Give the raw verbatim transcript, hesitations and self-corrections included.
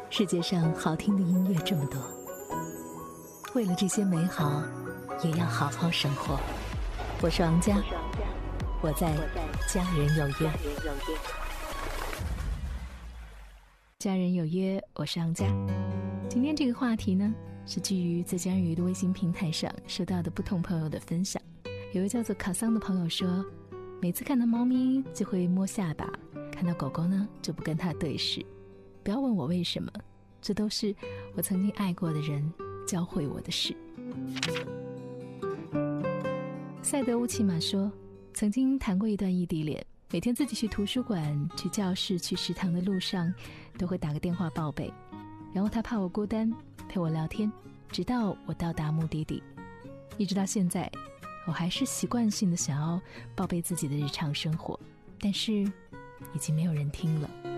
世界上好听的音乐这么多，为了这些美好，也要好好生活。我是王佳，我在家人有约。家人有约，我是王佳。今天这个话题呢，是基于在家人有约的微信平台上收到的不同朋友的分享。有位叫做卡桑的朋友说，每次看到猫咪就会摸下巴，看到狗狗呢就不跟它对视。不要问我为什么，这都是我曾经爱过的人教会我的事。赛德乌奇马说，曾经谈过一段异地恋，每天自己去图书馆、去教室、去食堂的路上都会打个电话报备，然后他怕我孤单，陪我聊天，直到我到达目的地。一直到现在，我还是习惯性的想要报备自己的日常生活，但是已经没有人听了。